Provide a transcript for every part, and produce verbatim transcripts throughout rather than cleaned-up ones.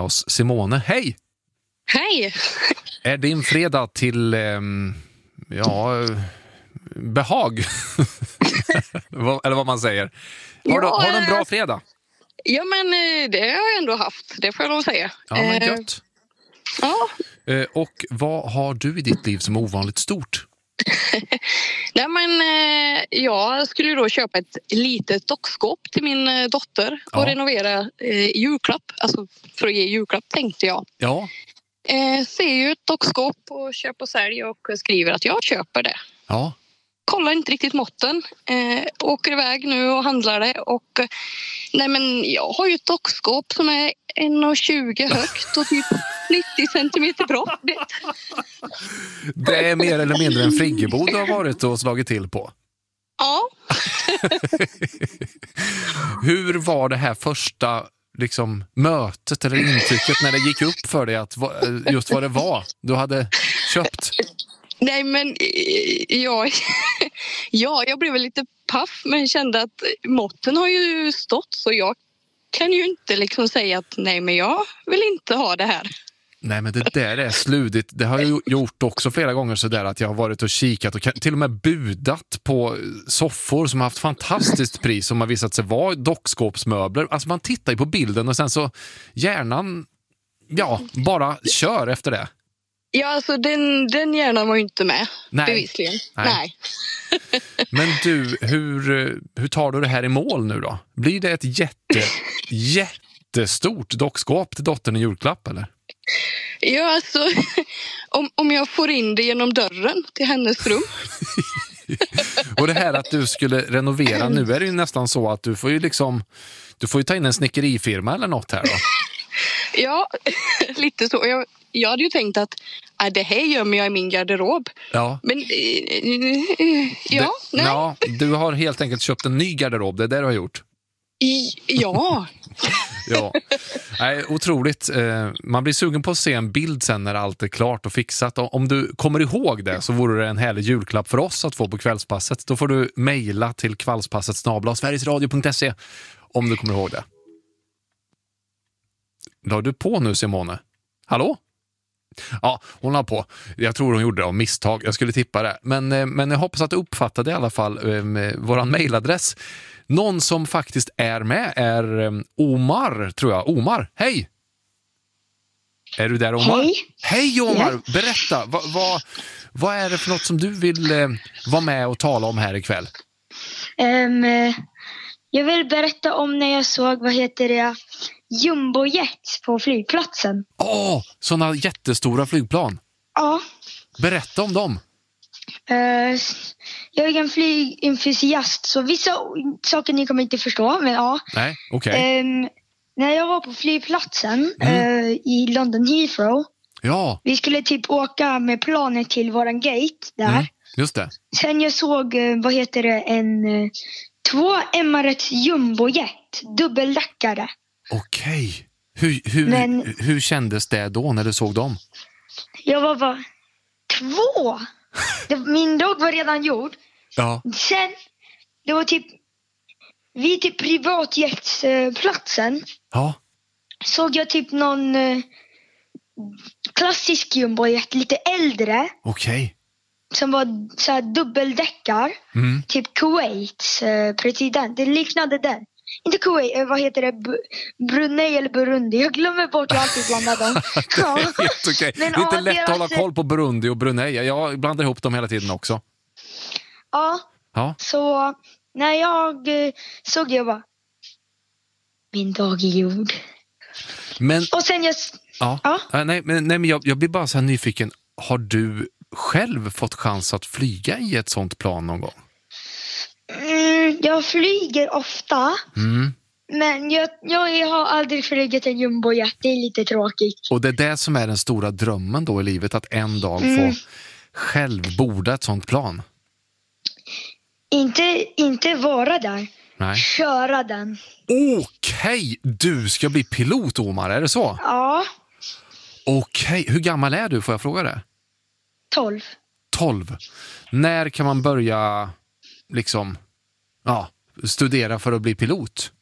oss Simone. Hej! Hej! Är din fredag till, eh, ja, behag? Eller vad man säger. Har, du, Ja, har du en bra fredag? Ja, men det har jag ändå haft. Det får jag nog säga. Ja, men gött. Eh, ja. Eh, och vad har du i ditt liv som är ovanligt stort? Nej, men eh, jag skulle ju då köpa ett litet dockskåp till min eh, dotter och Ja. renovera eh, julklapp. Alltså för att ge julklapp tänkte jag. Ja, Eh, ser ju ett dockskåp och köp och sälj och skriver att jag köper det. ja. Kollar inte riktigt måtten. Eh, åker iväg nu och handlar det. Och, eh, nej men jag har ju ett dockskåp som är en komma tjugo högt och typ nittio centimeter brett. Det är mer eller mindre en friggebod du har varit och slagit till på. Ja. Hur var det här första liksom, mötet eller intrycket när det gick upp för dig att just vad det var du hade köpt? Nej, men eh, ja, ja, jag blev väl lite paff men kände att måtten har ju stått så jag kan ju inte liksom säga att nej, men jag vill inte ha det här. Nej, men det där är sludigt. Det har jag gjort också flera gånger så där att jag har varit och kikat och till och med budat på soffor som har haft fantastiskt pris som har visat sig vara dockskåpsmöbler. Alltså man tittar ju på bilden och sen så hjärnan, ja, bara kör efter det. Ja, alltså den, den hjärnan var ju inte med, Nej. bevisligen. Nej. Nej. Men du, hur, hur tar du det här i mål nu då? Blir det ett jätte, jättestort dockskåp till dottern i julklapp eller? Ja, alltså om, om jag får in det genom dörren till hennes rum. Och det här att du skulle renovera, nu är det ju nästan så att du får ju liksom, du får ju ta in en snickerifirma eller något här då. Ja, lite så. Jag, jag hade ju tänkt att äh, det här gömmer jag i min garderob. Ja. Men äh, ja, det, nej. Ja, du har helt enkelt köpt en ny garderob, det är det du har gjort. I, ja. Ja, nej, otroligt. Man blir sugen på att se en bild sen när allt är klart och fixat. Om du kommer ihåg det så vore det en härlig julklapp för oss att få på kvällspasset. Då får du mejla till kvällspasset snabel-a sverigesradio punkt se om du kommer ihåg det. La du på nu, Simone? Hallå? Ja, hon la på. Jag tror hon gjorde det av misstag. Jag skulle tippa det. Men, men jag hoppas att du uppfattade i alla fall med våran mejladress. Någon som faktiskt är med är Omar, tror jag. Omar, hej! Är du där, Omar? Hej! Hej, Omar! Ja. Berätta, vad, vad, vad är det för något som du vill eh, vara med och tala om här ikväll? Um, jag vill berätta om när jag såg, vad heter det, Jumbojet på flygplatsen. Åh, oh, sådana jättestora flygplan. Ja. Berätta om dem. Uh, jag är en flygentusiast så vissa saker ni kommer inte förstå, men ja. Nej, okej. Okay. Um, när jag var på flygplatsen mm. uh, i London Heathrow. Ja. Vi skulle typ åka med planet till våran gate där. Mm, just det. Sen jag såg, uh, vad heter det, en uh, två Emirates Jumbojet, dubbeldäckare. Okej. Hur, hur, men, hur kändes det då när du såg dem? Jag var bara, två? Min dag var redan gjord. Ja. Sen, det var typ, vid typ privatjetsplatsen. Ja. Såg jag typ någon eh, klassisk jumbojet, lite äldre. Okej. Okay. Som var så här dubbeldäckar. Mm. Typ Kuwaits eh, president. Det liknade den. Inte Kuwait, eh, vad heter det? B- Brunei eller Burundi. Jag glömmer bort, jag alltid blandar dem. Det är helt okej. Det är inte lätt att hålla koll på Burundi och Brunei. Jag blandar ihop dem hela tiden också. Ja, ja. Så när jag eh, såg det, jag bara, min dag är gjord. Men, och sen jag... Ja, ja. Nej, men, nej, men jag, jag blir bara så här nyfiken. Har du själv fått chans att flyga i ett sånt plan någon gång? Mm, jag flyger ofta. Mm. Men jag, jag har aldrig flugit en jumbojet. Det är lite tråkigt. Och det är det som är den stora drömmen då i livet. Att en dag mm. få själv borda ett sånt plan. Inte, inte vara där. Nej. Köra den. Okej, okay. Du ska bli pilot, Omar, är det så? Ja. Okej, okay. Hur gammal är du, får jag fråga det? Tolv. Tolv. När kan man börja liksom ja, studera för att bli pilot?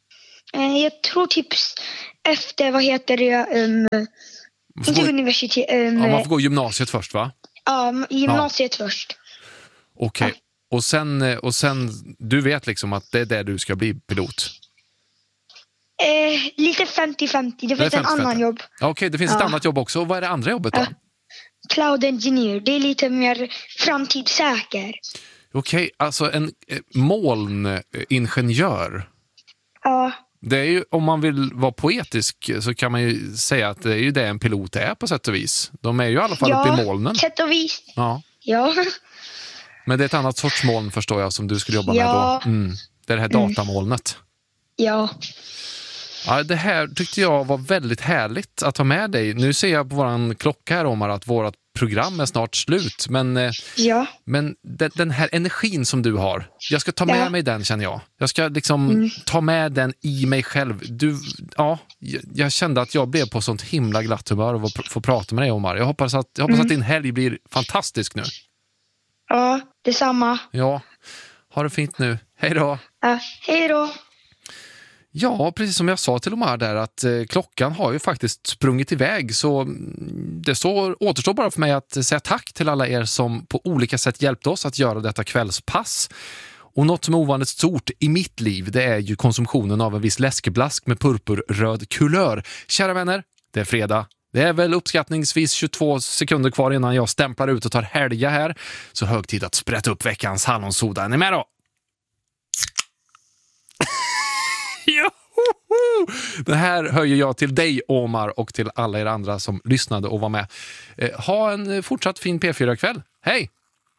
Eh, jag tror typ efter, vad heter det, um, inte gå, universitet. Um, ja, man får gå gymnasiet först, va? Ja, gymnasiet ja. först. Okej, okay. ja. och, sen, och sen, du vet liksom att det är där du ska bli pilot? Eh, lite femtio femtio, det finns en annan jobb. Okej, okay, det finns ja. ett annat jobb också. Och vad är det andra jobbet då? Ja. Cloud engineer, det är lite mer framtidssäker. Okej, okay, alltså en eh, molningenjör. Ja. Det är ju, om man vill vara poetisk så kan man ju säga att det är ju det en pilot är på sätt och vis. De är ju i alla fall ja, uppe i molnen. Ja, sätt och vis. Ja. ja. Men det är ett annat sorts moln förstår jag som du skulle jobba ja. med då. Mm. Det är det här datamolnet. Ja. Ja, det här tyckte jag var väldigt härligt att ha med dig. Nu ser jag på våran klocka här, Omar, att vårat program är snart slut. Men, ja. men den, den här energin som du har, jag ska ta med ja. mig den, känner jag. Jag ska liksom mm. ta med den i mig själv. Du, ja, jag kände att jag blev på sånt himla glatt humör och få prata med dig, Omar. Jag hoppas att, jag hoppas mm. att din helg blir fantastisk nu. Ja, detsamma. Ja, ha det fint nu. Hej då. Ja, hej då. Ja, precis som jag sa till Omar där att eh, klockan har ju faktiskt sprungit iväg, så det står, återstår bara för mig att säga tack till alla er som på olika sätt hjälpte oss att göra detta kvällspass. Och något som är ovanligt stort i mitt liv, det är ju konsumtionen av en viss läskeblask med purpurröd kulör. Kära vänner, det är fredag. Det är väl uppskattningsvis tjugotvå sekunder kvar innan jag stämplar ut och tar helga här. Så hög tid att sprätta upp veckans hallonsoda. Är ni med då? Den här höjer jag till dig, Omar, och till alla er andra som lyssnade och var med. Eh, ha en fortsatt fin P fyra-kväll. Hej!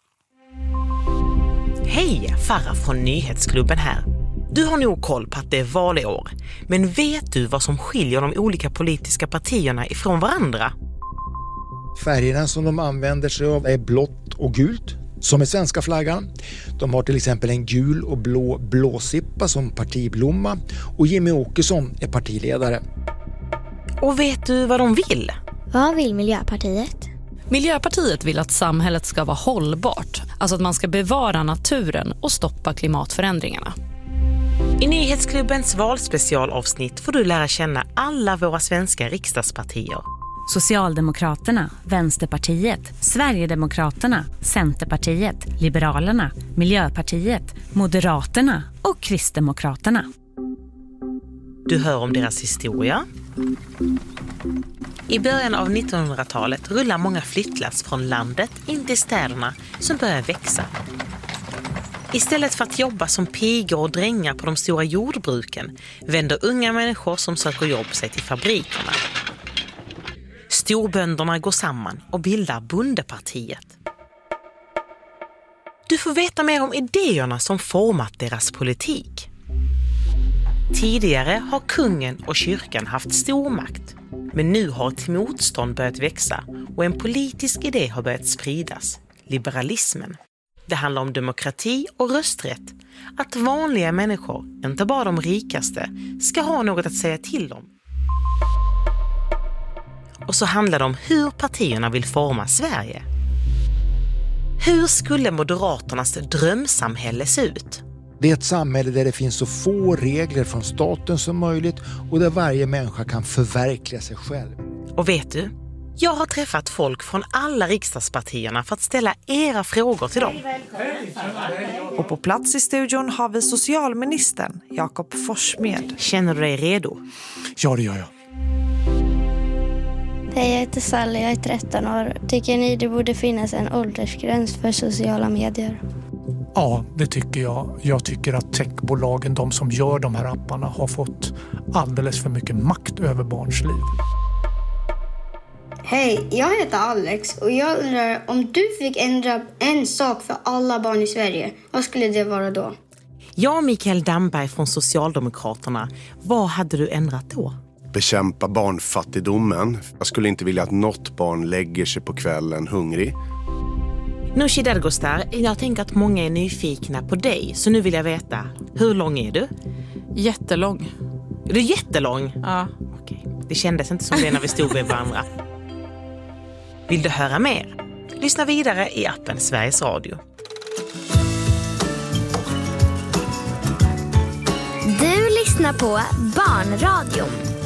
Hej, Farah från Nyhetsklubben här. Du har nog koll på att det är valår. Men vet du vad som skiljer de olika politiska partierna ifrån varandra? Färgerna som de använder sig av är blått och gult, som är svenska flaggan. De har till exempel en gul och blå blåsippa som partiblomma, och Jimmy Åkesson är partiledare. Och vet du vad de vill? Vad vill Miljöpartiet? Miljöpartiet vill att samhället ska vara hållbart, alltså att man ska bevara naturen och stoppa klimatförändringarna. I Nyhetsklubbens valspecialavsnitt får du lära känna alla våra svenska riksdagspartier. Socialdemokraterna, Vänsterpartiet, Sverigedemokraterna, Centerpartiet, Liberalerna, Miljöpartiet, Moderaterna och Kristdemokraterna. Du hör om deras historia. I början av nittonhundratalet rullar många flyttlass från landet in till städerna som börjar växa. Istället för att jobba som pigor och drängar på de stora jordbruken vänder unga människor som söker jobb sig till fabrikerna. Storbönderna går samman och bildar bondepartiet. Du får veta mer om idéerna som format deras politik. Tidigare har kungen och kyrkan haft stor makt, men nu har ett motstånd börjat växa och en politisk idé har börjat spridas, liberalismen. Det handlar om demokrati och rösträtt, att vanliga människor, inte bara de rikaste, ska ha något att säga till om. Och så handlar det om hur partierna vill forma Sverige. Hur skulle Moderaternas drömsamhälle se ut? Det är ett samhälle där det finns så få regler från staten som möjligt och där varje människa kan förverkliga sig själv. Och vet du, jag har träffat folk från alla riksdagspartierna för att ställa era frågor till dem. Och på plats i studion har vi socialministern Jakob Forssmed. Känner du dig redo? Ja, det gör jag. Hej, jag heter Sally, jag är tretton år. Tycker ni det borde finnas en åldersgräns för sociala medier? Ja, det tycker jag. Jag tycker att techbolagen, de som gör de här apparna, har fått alldeles för mycket makt över barns liv. Hej, jag heter Alex och jag undrar om du fick ändra en sak för alla barn i Sverige. Vad skulle det vara då? Ja, Mikael Damberg från Socialdemokraterna. Vad hade du ändrat då? Bekämpa barnfattigdomen. Jag skulle inte vilja att något barn lägger sig på kvällen hungrig. Nooshi Dadgostar, jag tänker att många är nyfikna på dig, så nu vill jag veta, hur lång är du? Jättelång. Är du jättelång? Ja. Okej, det kändes inte som det när vi stod vid varandra. Vill du höra mer? Lyssna vidare i appen Sveriges Radio. Du lyssnar på Barnradion.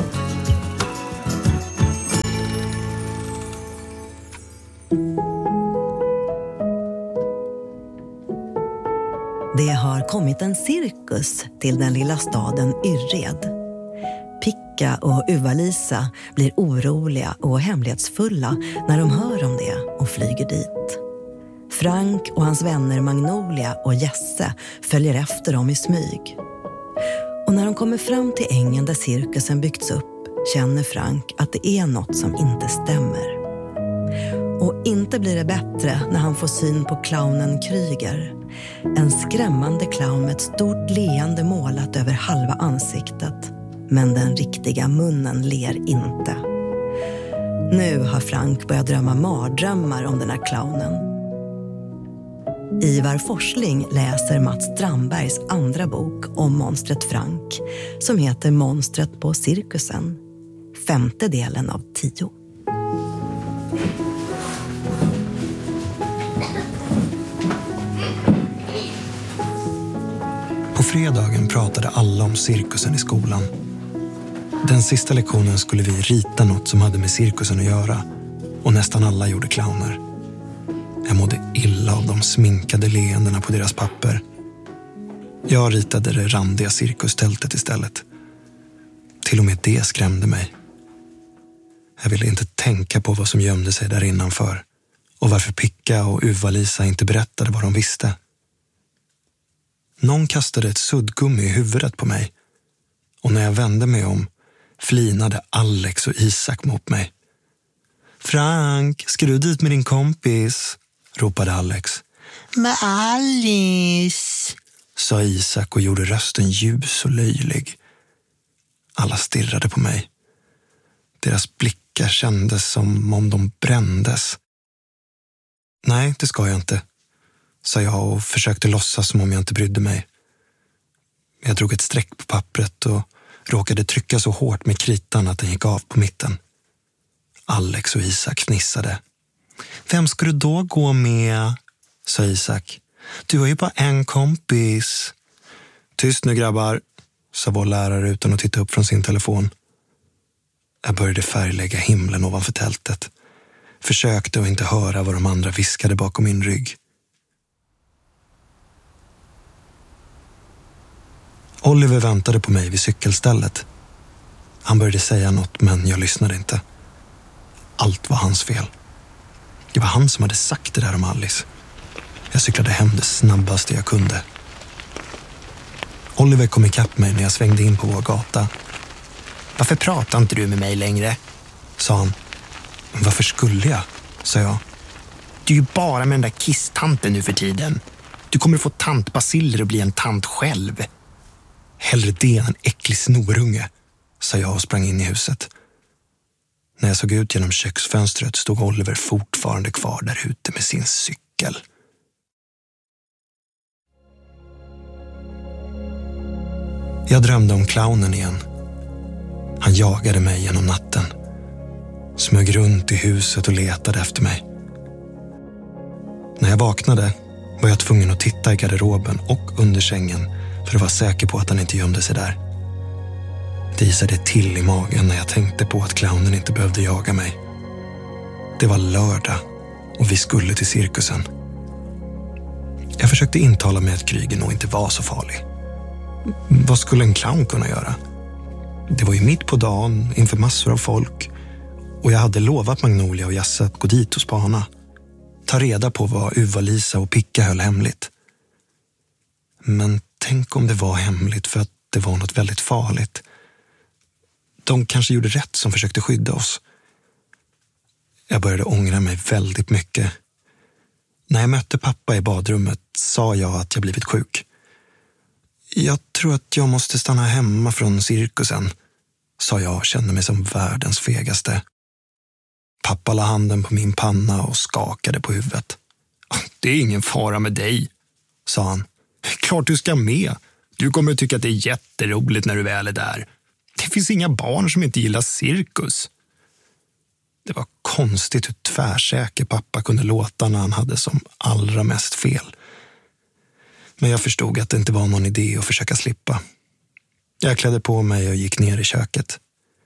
Det har kommit en cirkus till den lilla staden Yrred. Picka och Uva-Lisa blir oroliga och hemlighetsfulla när de hör om det och flyger dit. Frank och hans vänner Magnolia och Jesse följer efter dem i smyg. Och när de kommer fram till ängen där cirkusen byggts upp känner Frank att det är något som inte stämmer. Och inte blir det bättre när han får syn på clownen Kryger. En skrämmande clown med ett stort leende målat över halva ansiktet. Men den riktiga munnen ler inte. Nu har Frank börjat drömma mardrömmar om den här clownen. Ivar Forsling läser Mats Strandbergs andra bok om monstret Frank, som heter Monstret på cirkusen. Femte delen av tio. På fredagen pratade alla om cirkusen i skolan. Den sista lektionen skulle vi rita något som hade med cirkusen att göra, och nästan alla gjorde clowner. Jag mådde illa av de sminkade leendena på deras papper. Jag ritade det randiga cirkustältet istället. Till och med det skrämde mig. Jag ville inte tänka på vad som gömde sig där innanför, och varför Picka och Uva-Lisa inte berättade vad de visste. Någon kastade ett suddgummi i huvudet på mig, och när jag vände mig om flinade Alex och Isak mot mig. Frank, ska du dit med din kompis? Ropade Alex. Med Alice, sa Isak och gjorde rösten ljus och löjlig. Alla stirrade på mig. Deras blickar kändes som om de brändes. Nej, det ska jag inte, sa jag och försökte låtsas som om jag inte brydde mig. Jag drog ett streck på pappret och råkade trycka så hårt med kritan att den gick av på mitten. Alex och Isak fnissade. Vem ska du då gå med? Sa Isak. Du har ju bara en kompis. Tyst nu grabbar, sa vår lärare utan att titta upp från sin telefon. Jag började färglägga himlen ovanför tältet. Försökte att inte höra vad de andra viskade bakom min rygg. Oliver väntade på mig vid cykelstället. Han började säga något, men jag lyssnade inte. Allt var hans fel. Det var han som hade sagt det där om Alice. Jag cyklade hem det snabbaste jag kunde. Oliver kom ikapp mig när jag svängde in på vår gata. Varför pratar inte du med mig längre? Sa han. Varför skulle jag? Sa jag. Du är ju bara med den där kisstanten nu för tiden. Du kommer att få tantbaciller och bli en tant själv. Hellre det än en äcklig snorunge, sa jag och sprang in i huset. När jag såg ut genom köksfönstret stod Oliver fortfarande kvar där ute med sin cykel. Jag drömde om clownen igen. Han jagade mig genom natten. Smög runt i huset och letade efter mig. När jag vaknade var jag tvungen att titta i garderoben och under sängen för att vara säker på att han inte gömde sig där. Det isade till i magen när jag tänkte på att clownen inte behövde jaga mig. Det var lördag och vi skulle till cirkusen. Jag försökte intala mig att Kryger nog inte var så farlig. Vad skulle en clown kunna göra? Det var ju mitt på dagen inför massor av folk, och jag hade lovat Magnolia och Jesse att gå dit och spana. Ta reda på vad Uva-Lisa och Picka höll hemligt. Men tänk om det var hemligt för att det var något väldigt farligt. De kanske gjorde rätt som försökte skydda oss. Jag började ångra mig väldigt mycket. När jag mötte pappa i badrummet sa jag att jag blivit sjuk. Jag tror att jag måste stanna hemma från cirkusen, sa jag och kände mig som världens fegaste. Pappa la handen på min panna och skakade på huvudet. Det är ingen fara med dig, sa han. Klart du ska med. Du kommer att tycka att det är jätteroligt när du väl är där. Det finns inga barn som inte gillar cirkus. Det var konstigt hur tvärsäker pappa kunde låta när han hade som allra mest fel. Men jag förstod att det inte var någon idé att försöka slippa. Jag klädde på mig och gick ner i köket.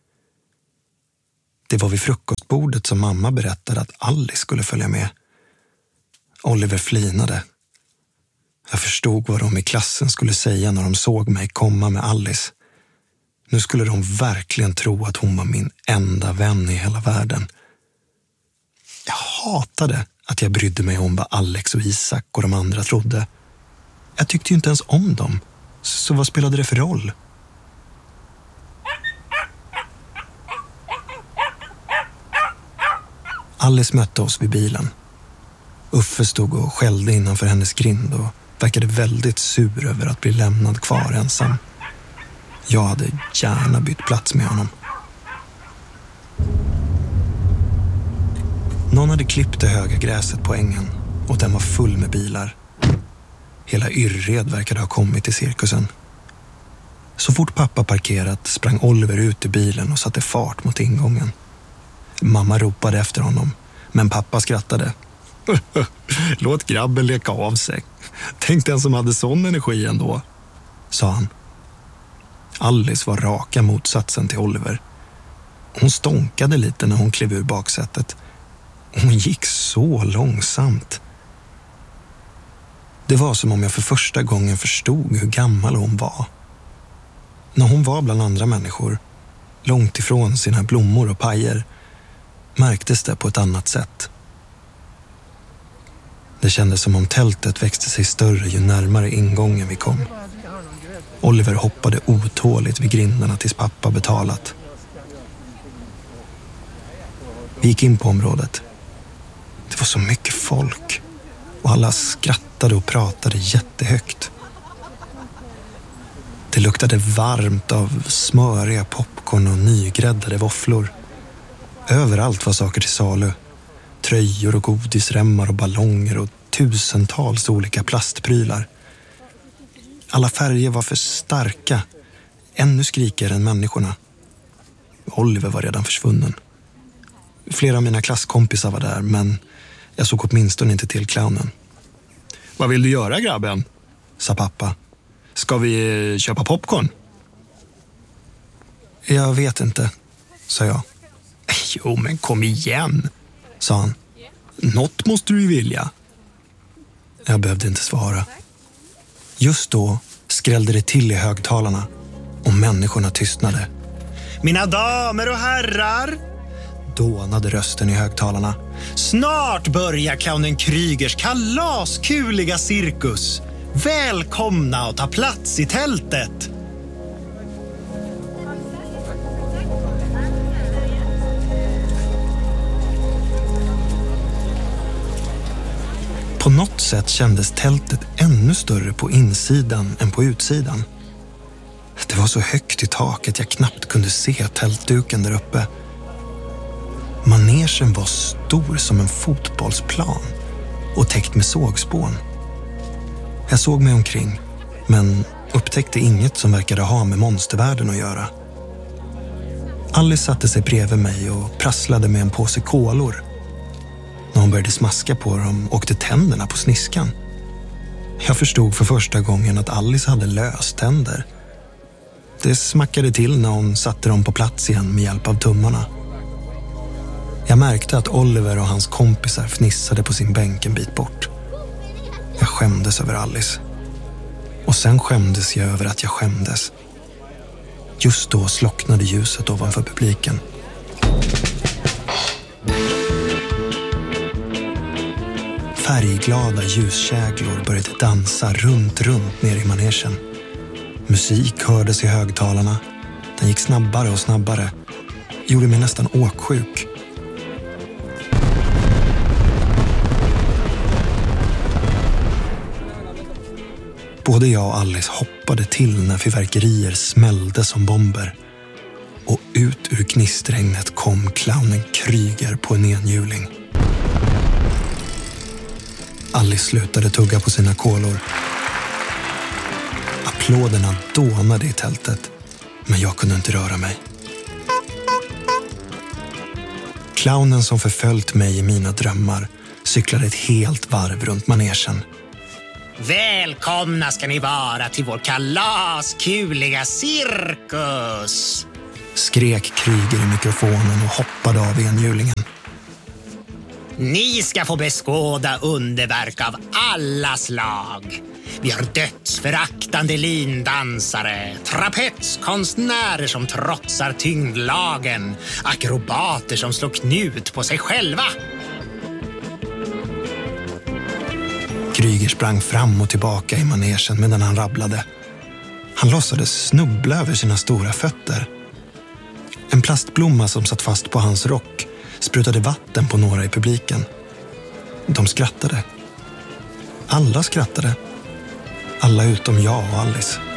Det var vid frukostbordet som mamma berättade att Alice skulle följa med. Oliver flinade. Jag förstod vad de i klassen skulle säga när de såg mig komma med Alice. Nu skulle de verkligen tro att hon var min enda vän i hela världen. Jag hatade att jag brydde mig om vad Alex och Isak och de andra trodde. Jag tyckte ju inte ens om dem. Så vad spelade det för roll? Alice mötte oss vid bilen. Uffe stod och skällde innanför hennes grind och verkade väldigt sur över att bli lämnad kvar ensam. Jag hade gärna bytt plats med honom. Någon hade klippt det höga gräset på ängen och den var full med bilar. Hela Yrred verkade ha kommit till cirkusen. Så fort pappa parkerat sprang Oliver ut i bilen och satte fart mot ingången. Mamma ropade efter honom, men pappa skrattade. Låt grabben leka av sig. Tänk den som hade sån energi ändå, sa han. Alice var raka motsatsen till Oliver. Hon stånkade lite när hon klev ur baksätet. Hon gick så långsamt. Det var som om jag för första gången förstod hur gammal hon var. När hon var bland andra människor, långt ifrån sina blommor och pajer, märktes det på ett annat sätt. Det kändes som om tältet växte sig större ju närmare ingången vi kom. Oliver hoppade otåligt vid grindarna tills pappa betalat. Vi gick in på området. Det var så mycket folk och alla skrattade och pratade jättehögt. Det luktade varmt av smöriga popcorn och nygräddade våfflor. Överallt var saker till salu. Tröjor och godisremmar och ballonger och tusentals olika plastprylar. Alla färger var för starka, ännu skrikigare än människorna. Oliver var redan försvunnen. Flera av mina klasskompisar var där, men jag såg åtminstone inte till clownen. Vad vill du göra, grabben? Sa pappa. Ska vi köpa popcorn? Jag vet inte, sa jag. Jo, men kom igen, sa han. Något måste du ju vilja. Jag behövde inte svara. Just då skrällde det till i högtalarna och människorna tystnade. Mina damer och herrar, dånade rösten i högtalarna. Snart börjar clownen Krygers kalaskuliga cirkus. Välkomna och ta plats i tältet. På något sätt kändes tältet ännu större på insidan än på utsidan. Det var så högt i taket jag knappt kunde se tältduken där uppe. Manegen var stor som en fotbollsplan och täckt med sågspån. Jag såg mig omkring, men upptäckte inget som verkade ha med monstervärlden att göra. Alice satte sig bredvid mig och prasslade med en påse kolor. När hon började smaska på dem åkte tänderna på sniskan. Jag förstod för första gången att Alice hade löständer. Det smackade till när hon satte dem på plats igen med hjälp av tummarna. Jag märkte att Oliver och hans kompisar fnissade på sin bänk en bit bort. Jag skämdes över Alice. Och sen skämdes jag över att jag skämdes. Just då slocknade ljuset ovanför publiken. Färgglada ljuskäglor började dansa runt, runt ner i manegen. Musik hördes i högtalarna. Den gick snabbare och snabbare. Gjorde mig nästan åksjuk. Både jag och Alice hoppade till när fyrverkerier smällde som bomber. Och ut ur gnistregnet kom clownen Kryger på en enhjuling. Alice slutade tugga på sina kolor. Applåderna dånade i tältet, men jag kunde inte röra mig. Clownen som förföljt mig i mina drömmar cyklade ett helt varv runt manegen. Välkomna ska ni vara till vår kalaskuliga cirkus. Skrek Kryger i mikrofonen och hoppade av enhjulingen. Ni ska få beskåda underverk av alla slag. Vi har dödsföraktande lindansare, trapetskonstnärer som trotsar tyngdlagen, akrobater som slår knut på sig själva. Kryger sprang fram och tillbaka i manegen medan han rabblade. Han låtsades snubbla över sina stora fötter. En plastblomma som satt fast på hans rock sprutade vatten på några i publiken. De skrattade. Alla skrattade. Alla utom jag och Alice.